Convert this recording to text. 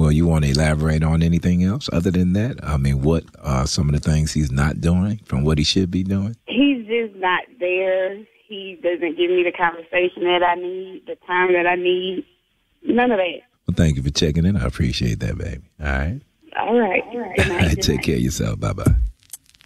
Well, you want to elaborate on anything else other than that? I mean, what are some of the things he's not doing from what he should be doing? He's just not there. He doesn't give me the conversation that I need, the time that I need. None of that. Well, thank you for checking in. I appreciate that, baby. All right. All right. Good night. Take care of yourself. Bye-bye.